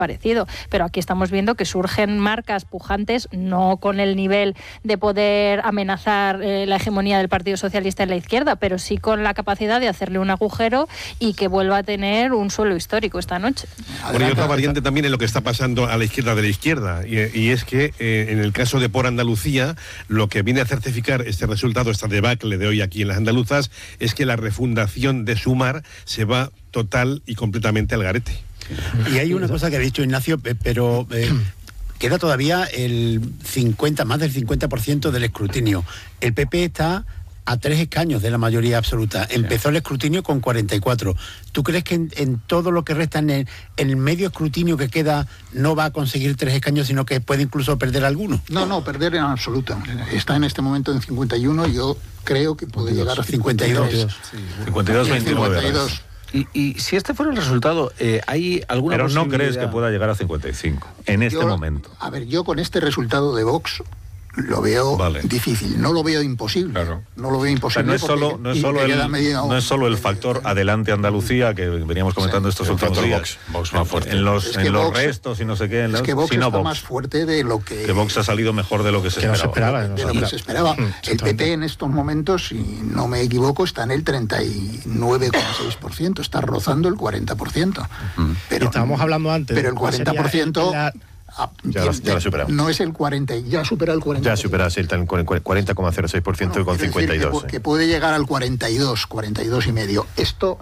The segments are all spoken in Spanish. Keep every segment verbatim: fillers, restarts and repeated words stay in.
parecido. Pero aquí estamos viendo que surgen marcas pujantes, no con el nivel de poder amenazar eh, la hegemonía del Partido Socialista en la izquierda, pero sí con la capacidad de hacerle un agujero y que vuelva a tener un suelo histórico esta noche. Bueno, y otra variante también en lo que está pasando a la izquierda de la izquierda, y, y es que eh, en el caso de Por Andalucía, lo que viene a certificar este resultado, esta debacle de hoy aquí en las andaluzas, es que la refundación de Sumar se va total y completamente al garete. Y hay una cosa que ha dicho Ignacio, pero eh, queda todavía el cincuenta, más del cincuenta por ciento del escrutinio. El P P está a tres escaños de la mayoría absoluta. Empezó el escrutinio con cuarenta y cuatro. ¿Tú crees que en, en todo lo que resta, en el, en el medio escrutinio que queda, no va a conseguir tres escaños, sino que puede incluso perder alguno? No, no, perder en absoluto. Está en este momento en cincuenta y uno, yo creo que puede llegar a cincuenta y dos. cincuenta y dos, veintinueve. cincuenta y dos. Y, y si este fuera el resultado, eh, ¿hay alguna Pero posibilidad? no crees que pueda llegar a cincuenta y cinco en este Yo, momento. A ver, yo con este resultado de Vox lo veo Vale. difícil, no lo veo imposible. Claro. No lo veo O sea, imposible. no es solo, porque no es solo, el, medio, no es solo el factor adelante Andalucía, que veníamos comentando sí, estos el últimos factor días. Vox, Vox más fuerte. En los, Es que en los Vox- restos y no sé qué. En Es los, que Vox sino está Vox. más fuerte de lo que... Que Vox ha salido mejor de lo que se Que no se esperaba. esperaba. de lo que se esperaba. El P P en estos momentos, si no me equivoco, está en el treinta y nueve coma seis por ciento, está rozando el cuarenta por ciento. Pero, Estábamos hablando antes. pero el ¿cuál sería cuarenta por ciento... la- ah, Ya lo- ya lo ha superado. No es el cuarenta, ya ha superado el cuarenta Ya por ciento. supera, sí, está en cuarenta coma cero seis por ciento Bueno, con quiero decir cincuenta y dos. que, sí. que puede llegar al cuarenta y dos, cuarenta y dos y medio. Esto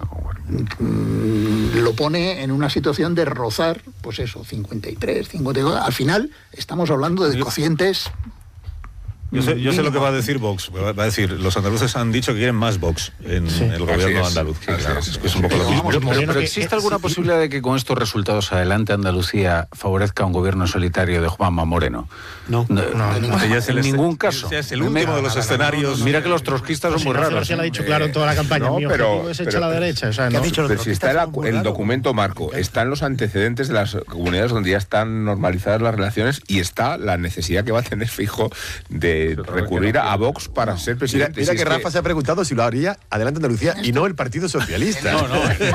mm, lo pone en una situación de rozar, pues eso, cincuenta y tres, cincuenta y dos. Al final estamos hablando de cocientes. Yo sé, yo sé lo que mínimo. va a decir Vox. Va a decir, los andaluces han dicho que quieren más Vox en el gobierno andaluz. Sí, claro, es que es un poco lo Pero mismo. vamos, Pero, pero que- ¿existe eh, alguna sí, posibilidad de que con estos resultados adelante Andalucía favorezca un gobierno solitario de Juanma Moreno? No. No, no, no. Ya es el en este- ningún caso. ya es el último de los escenarios. Mira que los trotskistas son muy Ignacio raros. García lo ha dicho claro en toda la campaña. no, Mi pero- objetivo es echar pero- a la derecha. O sea, ¿Qué no. ha dicho el Pero otro? si ¿Qué está está el, muy el raro? documento marco, están los antecedentes de las comunidades donde ya están normalizadas las relaciones y está la necesidad que va a tener Fijo de recurrir a Vox para ser Mira, presidente. mira Si que es Rafa se ha preguntado si lo haría Adelante Andalucía y no el Partido Socialista. No, no.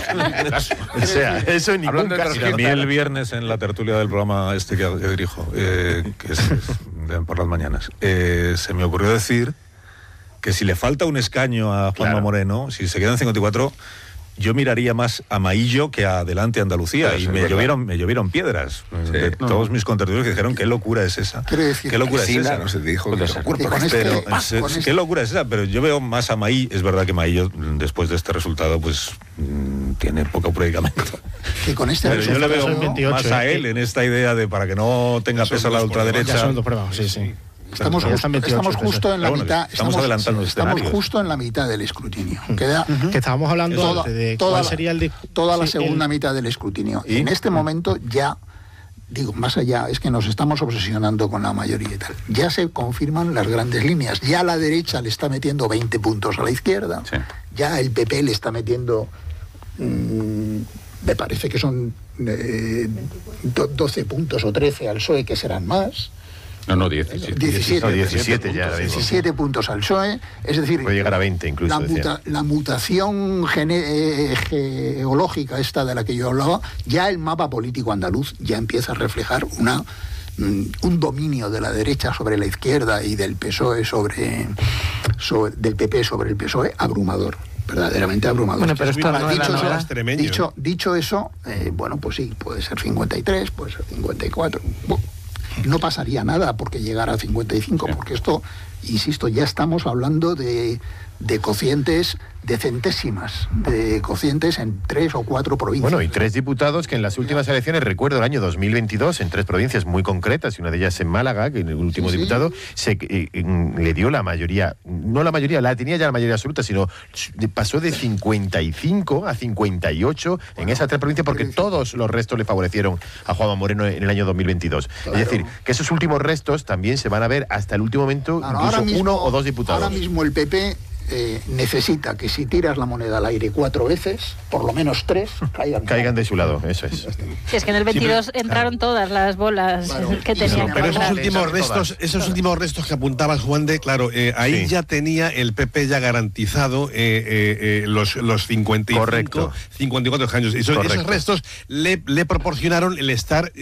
O sea, eso en ningún Hablando de caso. Y a mí el viernes en la tertulia del programa este que, que dirijo, eh, que es, es de- por las mañanas, eh, se me ocurrió decir que si le falta un escaño a Juanma Claro. Moreno, si se quedan cincuenta y cuatro, yo miraría más a Maillo que a Adelante Andalucía. Claro, y eso es me verdad. llovieron, me llovieron piedras de No. todos mis contertulios que dijeron qué locura es esa. Quiero decir, qué locura es Sina, esa. no se dijo Puede que ser. locura, Y con porque- este- Pero con es- este- qué locura es esa, pero yo veo más a Maí. Es verdad que Maillo, después de este resultado, pues mm, tiene poco predicamento. Que con este Pero yo le veo son veintiocho, más a eh, él en esta idea de para que no tenga peso la Ya ultraderecha. son dos pruebas, sí, sí. Estamos, Ya justo, están veintiocho, estamos entonces. justo en la Pero bueno, mitad. estamos adelantando sí, estamos escenarios. justo en la mitad del escrutinio. Queda Que estábamos hablando toda, antes de toda cuál la- sería el de- toda la sí, segunda el- mitad del escrutinio. ¿Y? En este momento ya, digo, más allá, es que nos estamos obsesionando con la mayoría y tal. Ya se confirman las grandes líneas. Ya la derecha le está metiendo veinte puntos a la izquierda. Sí. Ya el P P le está metiendo, mm, me parece que son eh, do- doce puntos o trece al P S O E, que serán más. No, no, diecisiete. diecisiete, No, diecisiete ya, puntos, digo. diecisiete puntos al P S O E, es decir, Puede llegar a veinte incluso, la, decía. muta- la mutación gene- eh, geológica esta de la que yo hablaba, ya el mapa político andaluz ya empieza a reflejar una mm, un dominio de la derecha sobre la izquierda y del P S O E sobre, sobre del P P sobre el P S O E abrumador. Verdaderamente abrumador. Bueno, pero esto Ahora, no era dicho, nada. eso, Extremeño, dicho, dicho eso, eh, bueno, pues sí, puede ser cincuenta y tres, puede ser cincuenta y cuatro. Bu- No pasaría nada porque llegara a cincuenta y cinco, porque esto, insisto, ya estamos hablando de, de cocientes de centésimas, de cocientes en tres o cuatro provincias. Bueno, y tres diputados que en las últimas elecciones, recuerdo el año dos mil veintidós, en tres provincias muy concretas, y una de ellas en Málaga, que el último Sí, sí. diputado se, eh, eh, le dio la mayoría, no la mayoría, la tenía ya la mayoría absoluta, sino pasó de cincuenta y cinco a cincuenta y ocho en esas tres provincias, porque todos los restos le favorecieron a Juanma Moreno en el año dos mil veintidós. Claro. Es decir, que esos últimos restos también se van a ver hasta el último momento, Claro, incluso ahora mismo- uno o dos diputados. Ahora mismo el P P eh, necesita que si tiras la moneda al aire cuatro veces, por lo menos tres caigan. Caigan de su lado, eso es. Si es que en el veintidós pero- entraron todas las bolas Claro. que Y tenían sin que Pero esos entrar. últimos restos, esos últimos restos que apuntabas, Juan de, claro, eh, ahí Sí. ya tenía el P P ya garantizado eh, eh, eh, los, los cincuenta y cinco, Correcto. cincuenta y cuatro años. Esos, esos Correcto. restos le, le proporcionaron el estar